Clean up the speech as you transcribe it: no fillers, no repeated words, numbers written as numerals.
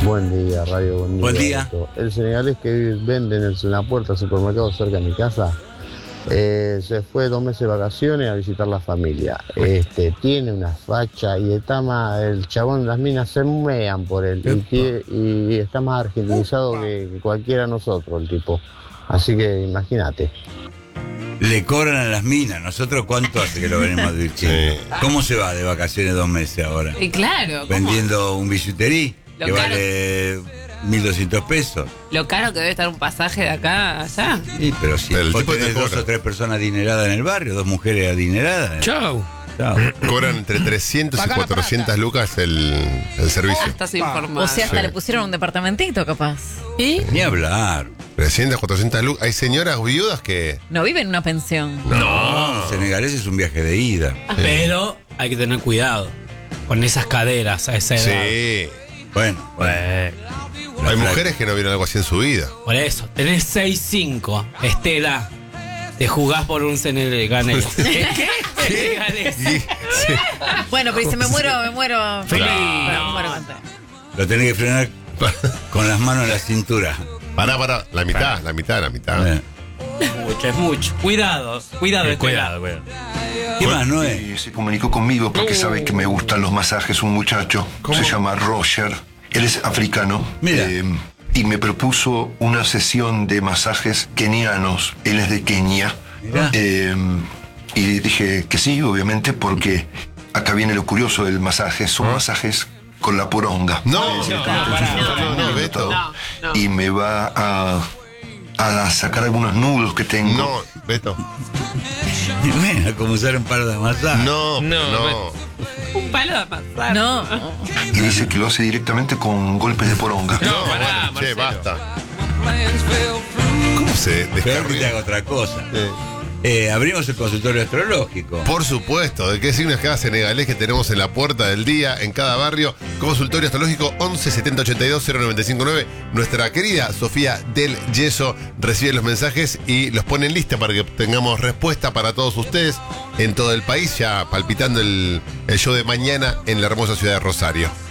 Buen día, Radio. Buen día. El senegalés que vende en la puerta del supermercado cerca de mi casa se fue 2 meses de vacaciones a visitar la familia. Tiene una facha y está más, el chabón, las minas se mean por él y está más argentinizado que cualquiera de nosotros el tipo. Así que imagínate. Le cobran a las minas. ¿Nosotros cuánto hace que lo venimos advirtiendo? Sí. ¿Cómo se va de vacaciones 2 meses ahora? Y claro. ¿Cómo? Vendiendo un bisuterí que caro, vale 1.200 pesos. Lo caro que debe estar un pasaje de acá a allá. Sí, pero si vos tenés 2 o 3 personas adineradas en el barrio, 2 mujeres adineradas. Chau. Cobran entre 300 y 400 lucas el servicio. Estás informado. O sea, hasta le pusieron un departamentito, capaz. ¿Y? Ni hablar. 300, 400 lucas. Hay señoras viudas que... No viven en una pensión. No, senegalés es un viaje de ida. Pero hay que tener cuidado con esas caderas a esa edad. Sí. Bueno. Hay mujeres que no vieron algo así en su vida. Por eso, tenés 6'5", Estela. Te jugás por un senegalés. ¿Qué? Senegalés. Sí. Bueno, pero si me muero. Feliz. Me muero antes. Lo tenés que frenar con las manos en la cintura. Pará. La mitad. Es mucho. Cuidado, Estela. ¿Qué más, Noé? Se comunicó conmigo porque sabe que me gustan los masajes. Un muchacho, se llama Roger. Él es africano. Mira. Y me propuso una sesión de masajes kenianos. Él es de Kenia. Y dije que sí, obviamente, porque acá viene lo curioso del masaje. Son masajes con la poronga. No, Beto. No. Y me va a sacar algunos nudos que tengo. No, Beto. Mira, como usar un palo de masaje. No. Un palo de pasar. No. Y dice que lo hace directamente con golpes de poronga. No, pará, bueno, che, Marcelo. basta. ¿Cómo se Peor que te haga descarga? otra cosa. Abrimos el consultorio astrológico. Por supuesto, ¿de qué signo es cada senegalés que tenemos en la puerta del día, en cada barrio? Consultorio astrológico 11 70 82 0959. Nuestra querida Sofía del Yeso recibe los mensajes y los pone en lista para que tengamos respuesta para todos ustedes en todo el país, ya palpitando el show de mañana en la hermosa ciudad de Rosario.